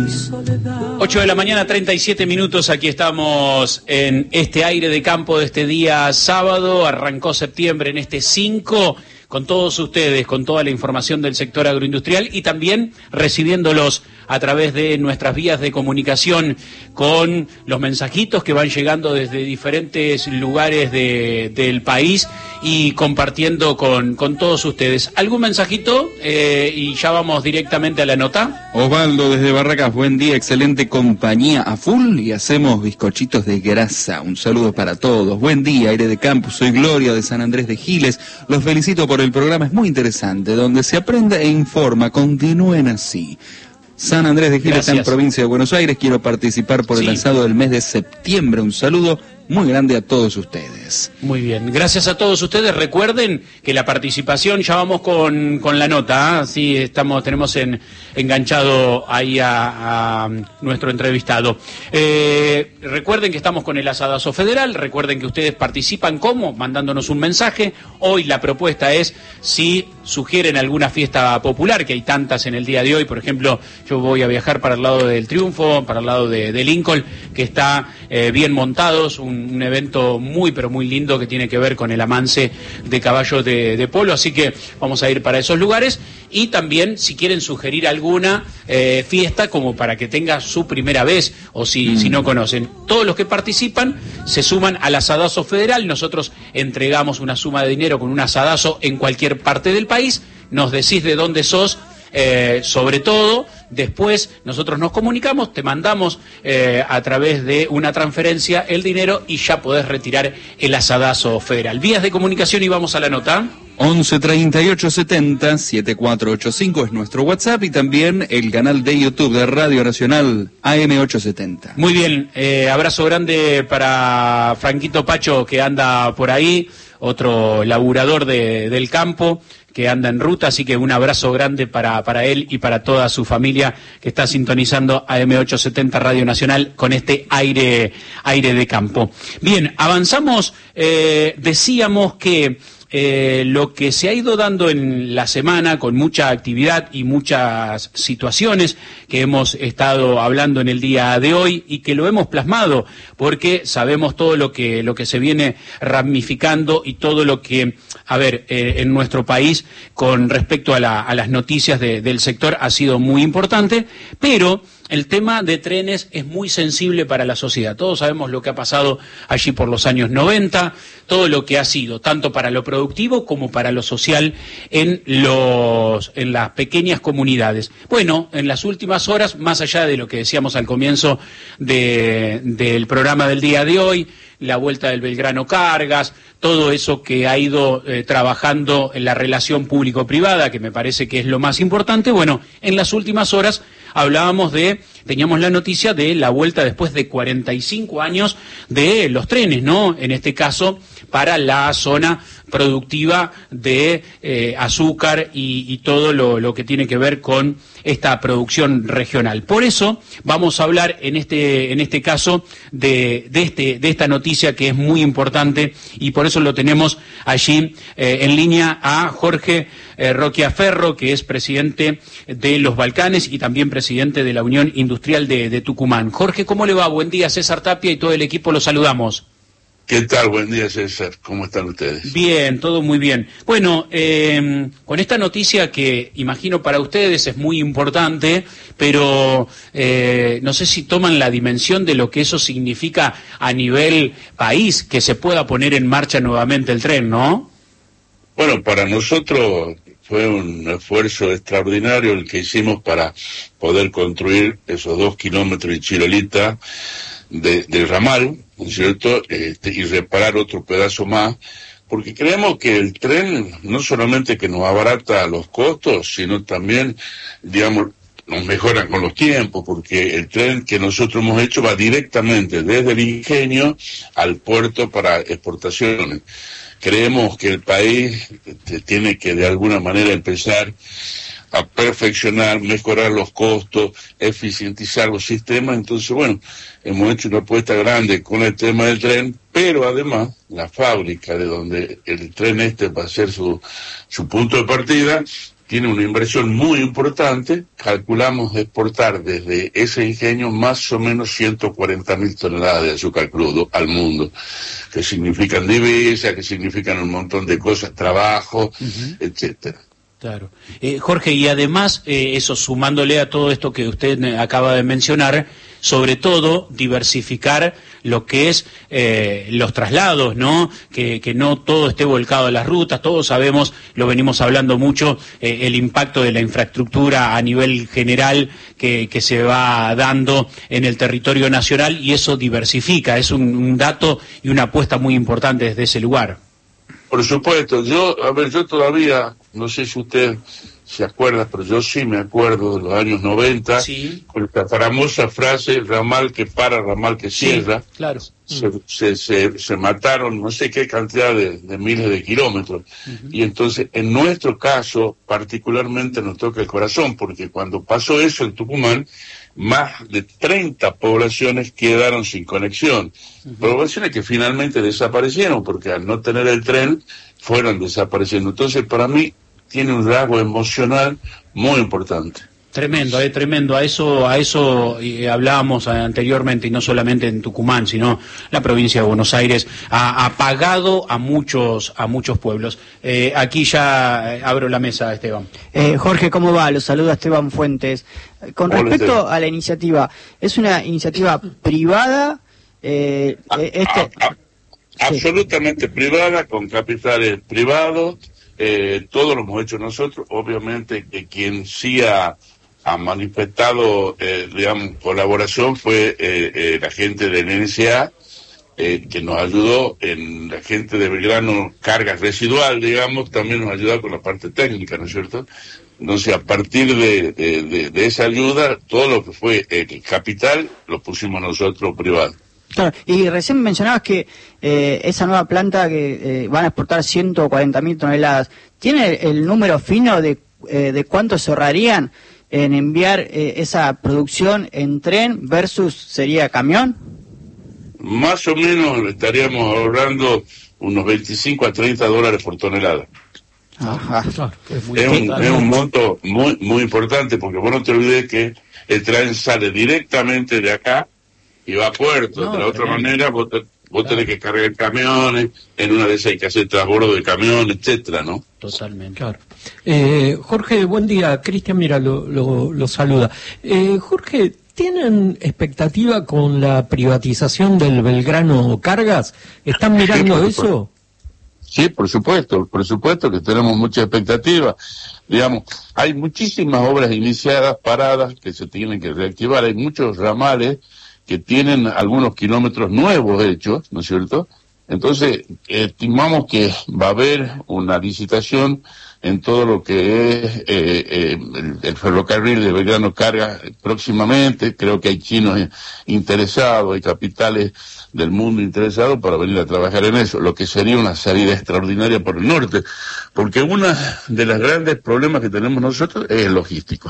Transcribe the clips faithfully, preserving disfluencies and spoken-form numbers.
ocho de la mañana, treinta y siete minutos, aquí estamos en este aire de campo de este día sábado, arrancó septiembre en este cinco, con todos ustedes, con toda la información del sector agroindustrial y también recibiéndolos a través de nuestras vías de comunicación con los mensajitos que van llegando desde diferentes lugares de, del país y compartiendo con, con todos ustedes. ¿Algún mensajito? Eh, y ya vamos directamente a la nota. Osvaldo desde Barracas, buen día, excelente compañía a full y hacemos bizcochitos de grasa. Un saludo para todos. Buen día, aire de campo, soy Gloria de San Andrés de Giles. Los felicito por el programa, es muy interesante, donde se aprende e informa. Continúen así. San Andrés de Giles, en provincia de Buenos Aires, quiero participar por el lanzado del mes de septiembre. Un saludo muy grande a todos ustedes. Muy bien, gracias a todos ustedes. Recuerden que la participación, ya vamos con, con la nota, ¿eh? Sí, estamos, tenemos en, enganchado ahí a, a nuestro entrevistado. Eh, recuerden que estamos con el Asadazo Federal, recuerden que ustedes participan, ¿cómo? Mandándonos un mensaje. Hoy la propuesta es si sugieren alguna fiesta popular, que hay tantas en el día de hoy. Por ejemplo, yo voy a viajar para el lado del Triunfo, para el lado de, de Lincoln, que está eh, bien montados, un un evento muy pero muy lindo que tiene que ver con el amance de caballos de, de polo, así que vamos a ir para esos lugares. Y también si quieren sugerir alguna eh, fiesta como para que tenga su primera vez, o si, mm. si no conocen, todos los que participan se suman al Asadazo Federal. Nosotros entregamos una suma de dinero con un asadazo en cualquier parte del país. Nos decís de dónde sos, Eh, sobre todo, después nosotros nos comunicamos, te mandamos eh, a través de una transferencia el dinero y ya podés retirar el Asadazo Federal. Vías de comunicación y vamos a la nota. once treinta y ocho setenta setenta y cuatro ochenta y cinco es nuestro WhatsApp y también el canal de YouTube de Radio Nacional A M ochocientos setenta. Muy bien, eh, abrazo grande para Franquito Pacho que anda por ahí, otro laburador de, del campo que anda en ruta, así que un abrazo grande para, para él y para toda su familia que está sintonizando A M ochocientos setenta Radio Nacional con este aire, aire de campo. Bien, avanzamos, eh, decíamos que Eh, lo que se ha ido dando en la semana con mucha actividad y muchas situaciones que hemos estado hablando en el día de hoy y que lo hemos plasmado porque sabemos todo lo que lo que se viene ramificando y todo lo que, a ver, eh, en nuestro país con respecto a, la, a las noticias de, del sector ha sido muy importante, pero el tema de trenes es muy sensible para la sociedad. Todos sabemos lo que ha pasado allí por los años noventa, todo lo que ha sido, tanto para lo productivo como para lo social en, los, en las pequeñas comunidades. Bueno, en las últimas horas, más allá de lo que decíamos al comienzo de, del programa del día de hoy, la vuelta del Belgrano Cargas, todo eso que ha ido eh, trabajando en la relación público-privada, que me parece que es lo más importante. Bueno, en las últimas horas hablábamos de, teníamos la noticia de la vuelta después de cuarenta y cinco años de los trenes, ¿no? En este caso, para la zona productiva de eh, azúcar y, y todo lo, lo que tiene que ver con esta producción regional. Por eso vamos a hablar en este, en este caso de, de, este, de esta noticia que es muy importante y por eso lo tenemos allí eh, en línea a Jorge eh, Roquiaferro, que es presidente de los Balcanes y también presidente de la Unión Industrial de, de Tucumán. Jorge, ¿cómo le va? Buen día, César Tapia y todo el equipo, los saludamos. ¿Qué tal? Buen día, César. ¿Cómo están ustedes? Bien, todo muy bien. Bueno, eh, con esta noticia que imagino para ustedes es muy importante, pero eh, no sé si toman la dimensión de lo que eso significa a nivel país, que se pueda poner en marcha nuevamente el tren, ¿no? Bueno, para nosotros fue un esfuerzo extraordinario el que hicimos para poder construir esos dos kilómetros de Chirolita de, del ramal, ¿no es cierto?, este, y reparar otro pedazo más, porque creemos que el tren no solamente que nos abarata los costos, sino también, digamos, nos mejoran con los tiempos, porque el tren que nosotros hemos hecho va directamente desde el ingenio al puerto para exportaciones. Creemos que el país este, tiene que de alguna manera empezar a perfeccionar, mejorar los costos, eficientizar los sistemas. Entonces, bueno, hemos hecho una apuesta grande con el tema del tren, pero además la fábrica de donde el tren este va a ser su, su punto de partida, tiene una inversión muy importante. Calculamos exportar desde ese ingenio más o menos ciento cuarenta mil toneladas de azúcar crudo al mundo, que significan divisas, que significan un montón de cosas, trabajo, uh-huh. etcétera. Claro. Eh, Jorge, y además, eh, eso sumándole a todo esto que usted acaba de mencionar, sobre todo diversificar lo que es eh, los traslados, ¿no? Que, que no todo esté volcado a las rutas. Todos sabemos, lo venimos hablando mucho, eh, el impacto de la infraestructura a nivel general que, que se va dando en el territorio nacional, y eso diversifica, es un, un dato y una apuesta muy importante desde ese lugar. Por supuesto, yo, a ver, yo todavía, no sé si usted se acuerda, pero yo sí me acuerdo de los años noventa, sí. Con esta famosa frase, ramal que para, ramal que cierra. Sí, claro. Se, se, se, se mataron no sé qué cantidad de, de miles de kilómetros. Uh-huh. Y entonces, en nuestro caso, particularmente nos toca el corazón, porque cuando pasó eso en Tucumán, más de treinta poblaciones quedaron sin conexión. Uh-huh. Poblaciones que finalmente desaparecieron, porque al no tener el tren, fueron desapareciendo. Entonces, para mí, tiene un rasgo emocional muy importante. Tremendo, eh, tremendo. A eso, a eso eh, hablábamos anteriormente, y no solamente en Tucumán, sino la provincia de Buenos Aires ha, ha pagado a muchos, a muchos pueblos. Eh, aquí ya eh, abro la mesa, Esteban. Eh, Jorge, ¿cómo va? Los saluda Esteban Fuentes. Con Hola, respecto Esteban. a la iniciativa, ¿es una iniciativa privada? Eh, a, este... a, a, sí. Absolutamente privada, con capitales privados. Eh, todo lo hemos hecho nosotros. Obviamente que quien sí ha ha manifestado, eh, digamos, colaboración fue eh, eh, la gente del N S A, eh, que nos ayudó, en la gente de Belgrano, carga residual, digamos, también nos ayudó con la parte técnica, ¿no es cierto? Entonces, a partir de, de, de, de esa ayuda, todo lo que fue el capital lo pusimos nosotros privado. Claro, y recién mencionabas que eh, esa nueva planta que eh, van a exportar ciento cuarenta mil toneladas, ¿tiene el número fino de, eh, de cuánto se ahorrarían en enviar eh, esa producción en tren versus sería camión? Más o menos estaríamos ahorrando unos veinticinco a treinta dólares por tonelada. Ajá. Claro, es, muy es, un, es un monto muy muy importante, porque vos no te olvides que el tren sale directamente de acá y va a puerto. No, de la otra tremendo. manera vos, te, vos claro. tenés que cargar camiones, en una de esas hay que hacer transbordo de camión, etcétera, ¿no? Totalmente. Claro. Eh, Jorge, buen día. Cristian, mira, lo, lo, lo saluda. Eh, Jorge, ¿tienen expectativa con la privatización del Belgrano Cargas? ¿Están mirando sí, eso? Sí, por supuesto, por supuesto que tenemos mucha expectativa. Digamos, hay muchísimas obras iniciadas, paradas, que se tienen que reactivar. Hay muchos ramales que tienen algunos kilómetros nuevos hechos, ¿no es cierto? Entonces, estimamos que va a haber una licitación en todo lo que es eh, eh, el, el ferrocarril de Belgrano Cargas próximamente. Creo que hay chinos interesados, hay capitales del mundo interesados para venir a trabajar en eso, lo que sería una salida extraordinaria por el norte, porque uno de los grandes problemas que tenemos nosotros es el logístico.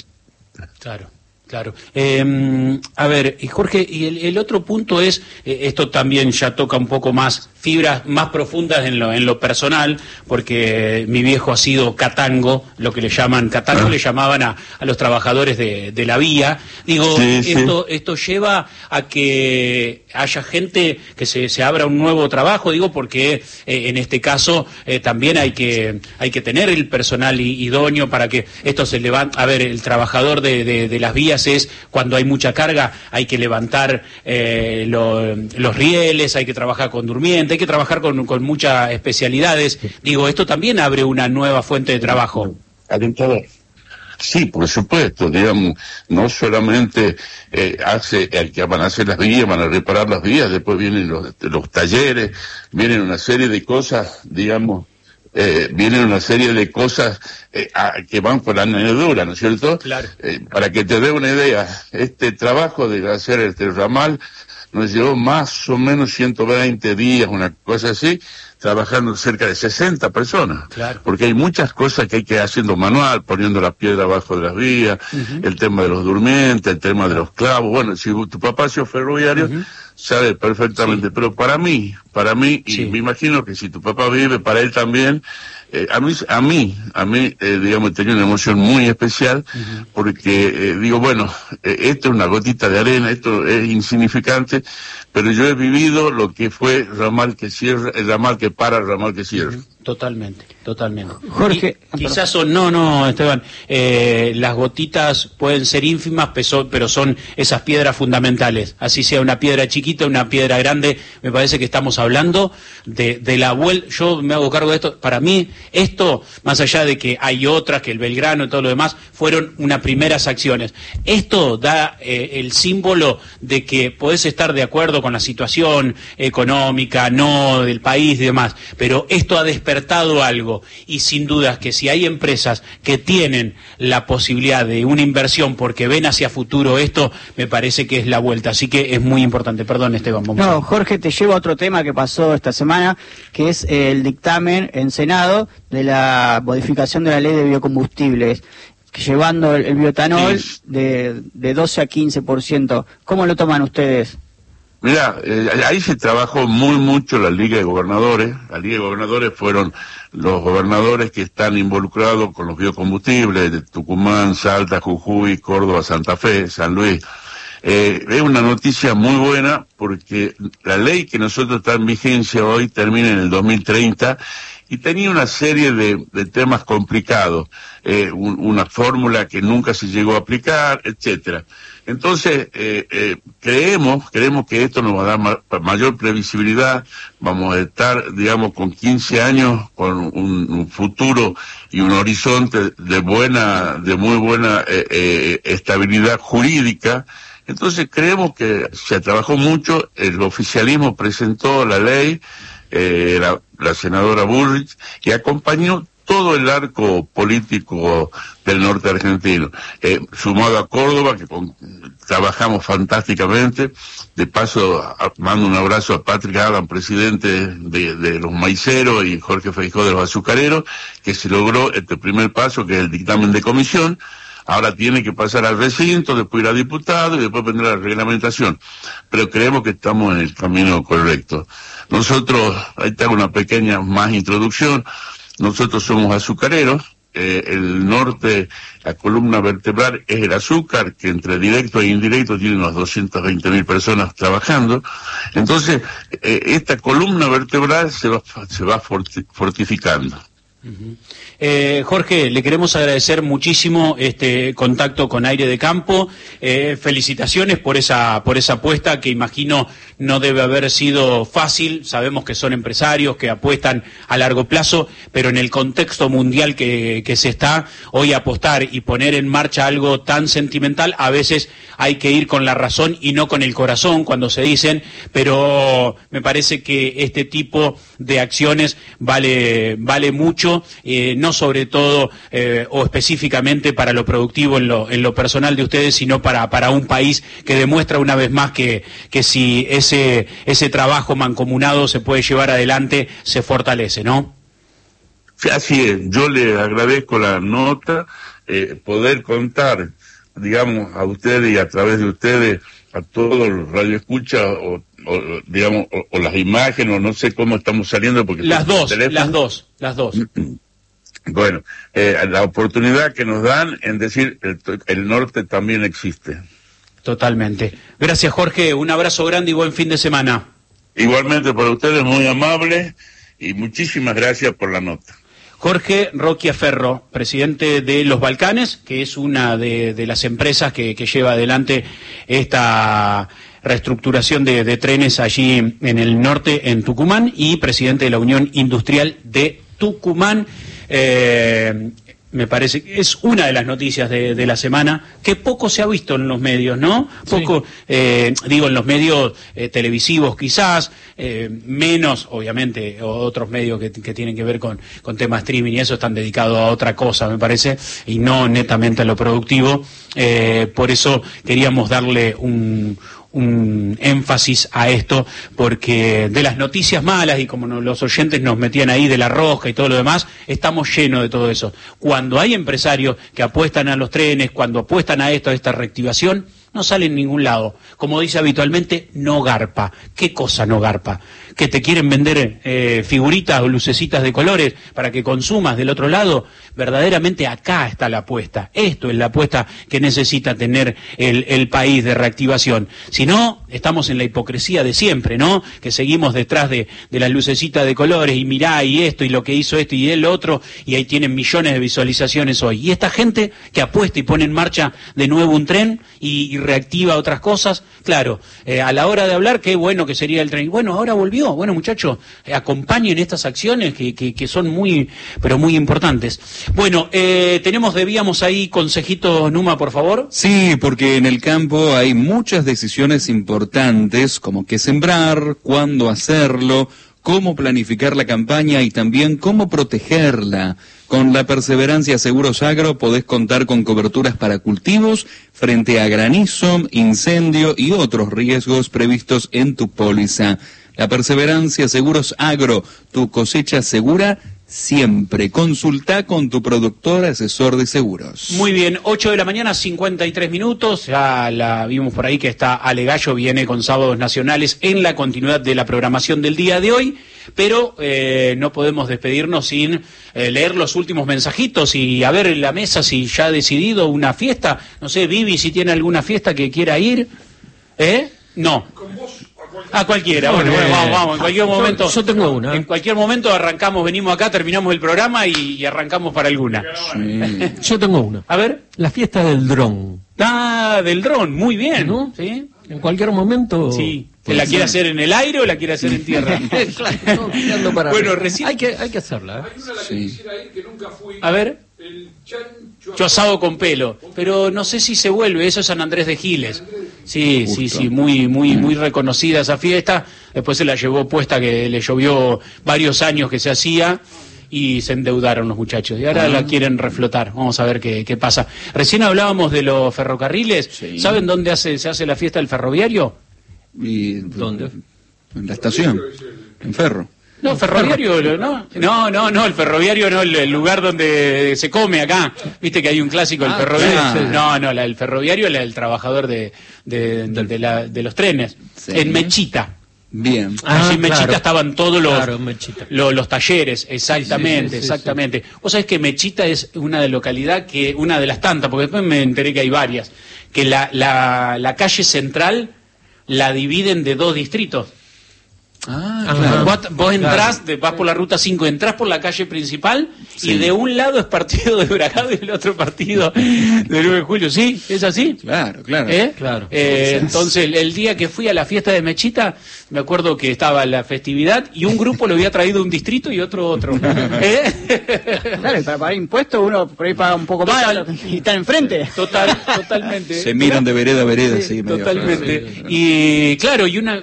Claro. Claro. Eh, a ver, y Jorge, y el, el otro punto es, eh, esto también ya toca un poco más, fibras más profundas en lo, en lo personal, porque mi viejo ha sido catango, lo que le llaman, catango ah. le llamaban a, a los trabajadores de, de la vía. Digo, sí, esto, sí. esto lleva a que haya gente que se, se abra un nuevo trabajo, digo, porque eh, en este caso eh, también hay que, hay que tener el personal idóneo para que esto se levante. A ver, el trabajador de, de, de las vías es cuando hay mucha carga, hay que levantar eh, lo, los rieles, hay que trabajar con durmiente, hay que trabajar con, con muchas especialidades. Digo, esto también abre una nueva fuente de trabajo. Alentador. Sí, por supuesto, digamos, no solamente eh, hace el que van a hacer las vías, van a reparar las vías, después vienen los, los talleres, vienen una serie de cosas, digamos, Eh, vienen una serie de cosas eh, a, que van por la añadidura, ¿no es cierto? Claro. Eh, para que te dé una idea, este trabajo de hacer este ramal nos llevó más o menos ciento veinte días, una cosa así, trabajando cerca de sesenta personas. Claro. Porque hay muchas cosas que hay que ir haciendo manual, poniendo la piedra abajo de las vías, uh-huh. el tema de los durmientes, el tema de los clavos. Bueno, si tu papá ha sido ferroviario, uh-huh. sabe perfectamente, sí. Pero para mí, para mí, sí. Y me imagino que si tu papá vive, para él también, eh, a mí, a mí, a mí, eh, digamos, tenía una emoción muy especial, uh-huh. Porque, eh, digo, bueno, eh, esto es una gotita de arena, esto es insignificante, pero yo he vivido lo que fue ramal que cierra, el ramal que para, el ramal que cierra. Uh-huh. Totalmente, totalmente. Jorge, y, quizás son, no, no, Esteban, eh, las gotitas pueden ser ínfimas, pero son esas piedras fundamentales. Así sea una piedra chiquita, una piedra grande, me parece que estamos hablando de, de la vuelta. Yo me hago cargo de esto. Para mí, esto, más allá de que hay otras, que el Belgrano y todo lo demás, fueron unas primeras acciones. Esto da eh, el símbolo de que podés estar de acuerdo con la situación económica, no del país y demás, pero esto ha despertado algo, y sin dudas que si hay empresas que tienen la posibilidad de una inversión porque ven hacia futuro esto, me parece que es la vuelta, así que es muy importante. Perdón, Esteban. Vamos no, a... Jorge, te llevo a otro tema que pasó esta semana, que es el dictamen en Senado de la modificación de la ley de biocombustibles, llevando el, el bioetanol sí. de, de doce a quince por ciento. ¿Cómo lo toman ustedes? Mira, eh, ahí se trabajó muy mucho la Liga de Gobernadores. La Liga de Gobernadores fueron los gobernadores que están involucrados con los biocombustibles de Tucumán, Salta, Jujuy, Córdoba, Santa Fe, San Luis. Eh, es una noticia muy buena porque la ley que nosotros está en vigencia hoy termina en el dos mil treinta y tenía una serie de, de temas complicados, eh, un, una fórmula que nunca se llegó a aplicar, etcétera. Entonces, eh, eh, creemos, creemos que esto nos va a dar ma mayor previsibilidad, vamos a estar, digamos, con quince años, con un, un futuro y un horizonte de buena, de muy buena eh, eh, estabilidad jurídica. Entonces, creemos que se trabajó mucho, el oficialismo presentó la ley, eh, la, la senadora Bullrich, y acompañó todo el arco político del norte argentino, eh, sumado a Córdoba, que con, trabajamos fantásticamente. De paso, a, mando un abrazo a Patrick Adam, presidente de, de los maiceros, y Jorge Feijó de los azucareros, que se logró este primer paso, que es el dictamen de comisión. Ahora tiene que pasar al recinto, después ir a diputado y después vendrá la reglamentación. Pero creemos que estamos en el camino correcto. Nosotros, ahí está una pequeña más introducción, nosotros somos azucareros, eh, el norte, la columna vertebral es el azúcar, que entre directo e indirecto tiene unas doscientas veinte mil personas trabajando. Entonces, eh, esta columna vertebral se va, se va fortificando. Uh-huh. eh, Jorge, le queremos agradecer muchísimo este contacto con Aire de Campo, eh, felicitaciones por esa por esa apuesta que imagino no debe haber sido fácil. Sabemos que son empresarios que apuestan a largo plazo, pero en el contexto mundial que, que se está hoy, apostar y poner en marcha algo tan sentimental, a veces hay que ir con la razón y no con el corazón cuando se dicen, pero me parece que este tipo de acciones vale vale mucho. Eh, no sobre todo eh, o específicamente para lo productivo en lo, en lo personal de ustedes, sino para, para un país que demuestra una vez más que, que si ese, ese trabajo mancomunado se puede llevar adelante, se fortalece, ¿no? Así es, yo le agradezco la nota, eh, poder contar, digamos, a ustedes y a través de ustedes, a todos los radioescuchas o, o digamos, o, o las imágenes, o no sé cómo estamos saliendo porque las dos, las dos, las dos. Bueno, eh, la oportunidad que nos dan en decir el, el norte también existe. Totalmente. Gracias, Jorge, un abrazo grande y buen fin de semana. Igualmente para ustedes, muy amables, y muchísimas gracias por la nota. Jorge Roquiaferro, presidente de Los Balcanes, que es una de, de las empresas que, que lleva adelante esta reestructuración de, de trenes allí en el norte, en Tucumán, y presidente de la Unión Industrial de Tucumán. Eh, me parece que es una de las noticias de, de la semana, que poco se ha visto en los medios, ¿no? Poco, sí. eh, digo, en los medios eh, televisivos quizás, eh, menos, obviamente, otros medios que, que tienen que ver con, con temas streaming y eso están dedicados a otra cosa, me parece, y no netamente a lo productivo. Eh, por eso queríamos darle un... un énfasis a esto, porque de las noticias malas, y como los oyentes nos metían ahí de la rosca y todo lo demás, estamos llenos de todo eso. Cuando hay empresarios que apuestan a los trenes, cuando apuestan a esto, a esta reactivación, no sale en ningún lado. Como dice habitualmente, no garpa. ¿Qué cosa no garpa? Que te quieren vender eh, figuritas o lucecitas de colores para que consumas del otro lado. Verdaderamente acá está la apuesta. Esto es la apuesta que necesita tener el, el país de reactivación. Si no, estamos en la hipocresía de siempre, ¿no? Que seguimos detrás de, de las lucecitas de colores y mirá y esto y lo que hizo esto y el otro, y ahí tienen millones de visualizaciones hoy. Y esta gente que apuesta y pone en marcha de nuevo un tren y, y reactiva otras cosas, claro, eh, a la hora de hablar, qué bueno que sería el tren. Y bueno, ahora volvió. Bueno, muchachos, eh, acompañen estas acciones que, que, que son muy, pero muy importantes. Bueno, eh, tenemos, debíamos ahí consejitos, Numa, por favor. Sí, porque en el campo hay muchas decisiones importantes, como qué sembrar, cuándo hacerlo, cómo planificar la campaña y también cómo protegerla. Con la Perseverancia Seguros Agro podés contar con coberturas para cultivos frente a granizo, incendio y otros riesgos previstos en tu póliza. La Perseverancia Seguros Agro, tu cosecha segura siempre. Consulta con tu productor asesor de seguros. Muy bien, ocho de la mañana, cincuenta y tres minutos. Ya la vimos por ahí que está Ale Gallo, viene con Sábados Nacionales en la continuidad de la programación del día de hoy. Pero eh, no podemos despedirnos sin eh, leer los últimos mensajitos y a ver en la mesa si ya ha decidido una fiesta. No sé, Vivi, si tiene alguna fiesta que quiera ir. ¿Eh? No. A cualquiera, bueno, bueno, vamos, vamos, en cualquier momento. Yo, yo tengo una. En cualquier momento arrancamos, venimos acá, terminamos el programa y, y arrancamos para alguna. Sí. Yo tengo una. A ver. La fiesta del dron. Ah, del dron, muy bien. ¿No? ¿Sí? En cualquier momento. Sí. ¿Que la quiere hacer en el aire o la quiere hacer en tierra? Claro, no, tirando para Bueno, arriba. recién. Hay que, hay que hacerla. ¿eh? Hay una a la que Sí. quisiera ir que nunca fui. A ver. El chancho Yo asado con pelo, pero no sé si se vuelve, eso es San Andrés de Giles. Sí, sí, Justo. sí, muy, muy, muy reconocida esa fiesta. Después se la llevó puesta que le llovió varios años que se hacía y se endeudaron los muchachos. Y ahora Ah. la quieren reflotar. Vamos a ver qué, qué pasa. Recién hablábamos de los ferrocarriles. Sí. ¿Saben dónde hace, se hace la fiesta del ferroviario? Y, ¿Dónde? En la estación, en Ferro. No, ferroviario, no, no, no, no, el ferroviario no, el, el lugar donde se come acá. Viste que hay un clásico, el Ah, ferroviario. claro. No, no, la, el ferroviario es el trabajador de, de, de, de la- de los trenes. Sí. En Mechita. Bien. Ah, Allí en Mechita claro. estaban todos los, Claro, Mechita. lo- los talleres, exactamente, Sí, sí, sí, exactamente. Vos sabés que Mechita es una de localidad que, una de las tantas, porque después me enteré que hay varias, que la, la, la calle central la dividen de dos distritos. Ah, Ajá. claro. Vos, vos entrás, Claro. te vas por la ruta cinco, entrás por la calle principal Sí. y de un lado es partido de Huracán y del otro partido de nueve de julio. ¿Sí? ¿Es así? Claro, claro. ¿Eh? Claro. Eh, entonces, el, el día que fui a la fiesta de Mechita, me acuerdo que estaba la festividad y un grupo lo había traído un distrito y otro otro. ¿Eh? Claro, y para pagar impuestos uno por ahí paga un poco Total. más y está enfrente. Total, totalmente. Se miran de vereda a vereda, Sí, sí, medio totalmente. feo, sí. Y claro, y una